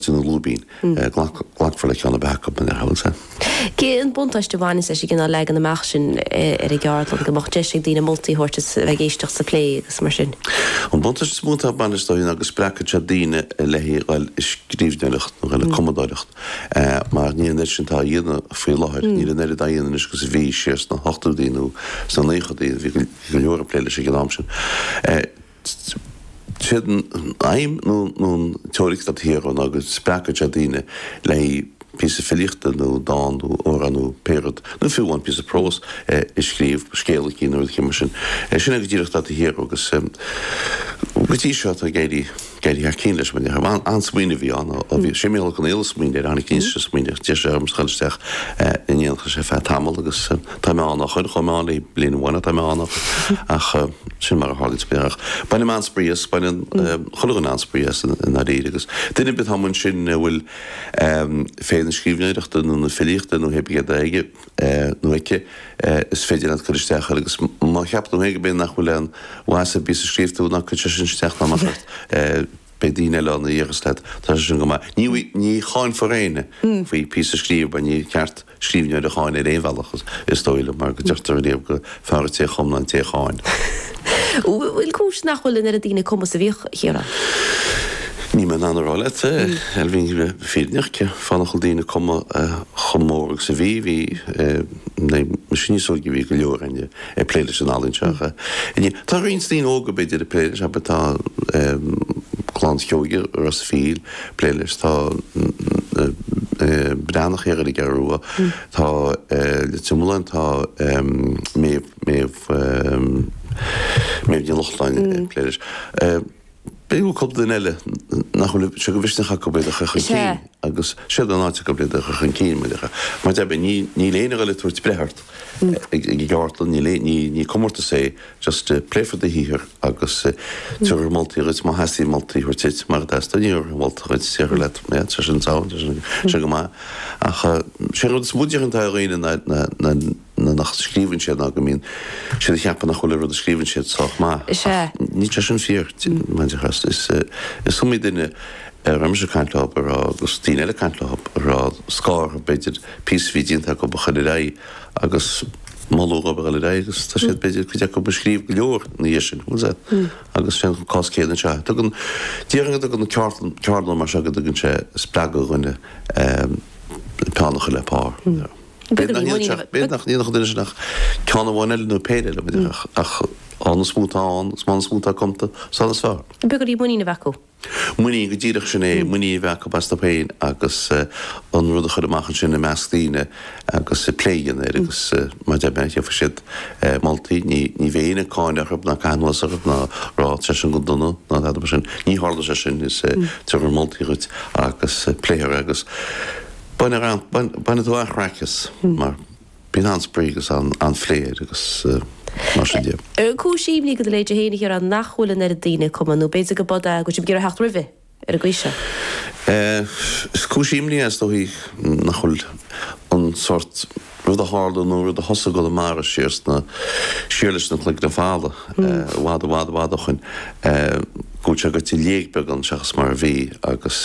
in the Lubin, Glock for like on the backup in the house. Cén buntáiste bhaine sé gin legan amach sin ar geart le go mocht deisi dína multihortas bheitgéisteach sa plé agus mar sin. An buntas smúta banistáin agus brecha díine lehí gáil scríbnealacht nó gaile commodáirecht. Mar ní net sin tá dhéana fao láthir, ní net a dhéana is go sa bhí séas na 8 díú san 9 díú bhí go leor pléile sé gnáam sin. Aim nun teoric dat hier en agus sprake jardine lei pisse verlichten no dan no ora no period no veel one piece of prose schreef skelig in de gimmersen sin direct dat hier agus t-shirt gedi herkenlich men aansmine wie aan of chemie kan heel smine der aan kinst smine schallstech in je geschef tamel agus tamel nach gewoon blin one tamel ach sin mar hagelsberg bij de maansprees bij een gelukkig aansprees en naar dus dit bit hammen sin wil féin skrifnecht no verlicht no heb ik daige no ikke is féidir dat christech agus ma heb no hege ben nach willen was bis skrift nach stech na macht bei dine land eerslet dat is een nie gaan vereinen voor je pie skrif ben je kaart skrif de gaan in eenvallig is stoile maar var te om aan te gaan wil koers nachhol in dine kom se wie hier Ní man an rálet elvin fénirke fan goldine komme gemorg se wie misschien zo wie gejoor en je pléile an allinge en je daar einstein ook bij de pléile heb ta klantjoger ras veel pléile tá bedanig here de garua tá simulant tá me die lochtlein pléile Beú kop den elle nach se gewichte ha go de agus sé an ná go de chin me maar heb ní léine wordt brehart gartel ní kommorte sé just pléfer de hier agus multi ma has multi hort mar mal sé let sé go ma sé moedigen réine nach skriven sé a gemeen sé heb nach cholle de skriven sé zag ma niet sin 4 man is somi dinne Ramse kantloop agus tíile kantloop rá scar beidir písvidín go bechadé agus malú agus tá sé beidir chu go beschríb leor ní sin agus sé coscéan se. Tugan díanga gon ceartla mar se go ginn sé sppraga gonne peannacha le pá. Nach ní nach ceanhhaine nó péile le ach an smúta komta sal sá. Begarí muína bheú. Muí go ddíireach sinné muí bhecha basta péin agus an rud a chud amachchan sin na measctíine agus pléan agus mar de ben fa siad maltaí ní bhéine cáineach na canhas na rá tre sin go donna ná sin ní hála se sin is tugur maltaíút agus pléir agus banna tú achreachas mar bí ansprígus an fléir agus Cúsíimlí go léidir hénig ar an nachhfuilin ar a daine cum nó béidir go bod go si gur a hecht rih ar a gcuise. Cúsíimlí as hí nachhfuil an sort rud a háda nó rud a hosa go mar séirs na siirlis na clig na fála bháda chun gúte go tí léagbe an seachas mar bhí agus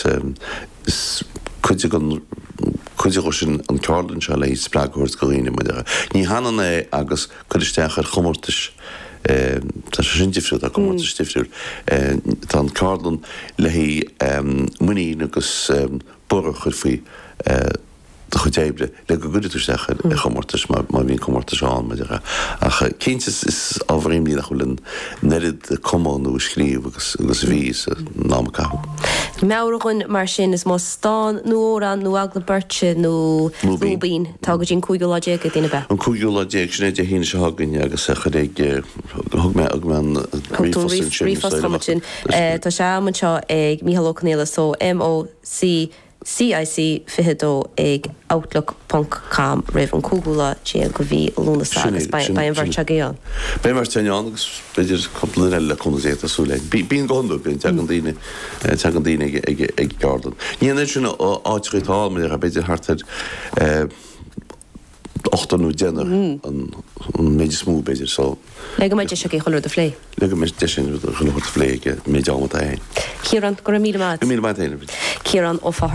chuide sin an cálan se lei sprágúirt goíine mu. Ní hanan é agus chuisteach ar chomórtas tá sin difriúil a chomórtas difriúil tá an cálan le hí muí agus bora chud faoi chu déibre le go guúteach chomórtas má bhíon chomórtas an me ach cénte is áhríimlí nach chulinn nerid cománú scríomh agus ví ná cahu. Meágan mar sin is má stán nó an nó agla birte nó Lúbín tá go dín cúigiúláide go dtíine bheith. An cúigiúláide sin éidir híine se hagann agus thug me ag man rífásin Tá se man seo ag Mícheál Ó Conghaile so MOC CIC fihedó ag outlook.com raibh an cúgúla tí go bhí lúnas agus ba an bhar géán. Bé mar teán agus beidir coppla eile chunaéta súlein. Bíon gondú bíon te an daine ag gardan. Níana sin áitrítáil me a beidir hartar 8 dénner an méidir smú beidir so. Le go maidir se choir de lé. Le me de sin choir léige mé. Ciaran go mí. Mí. Ciaran ó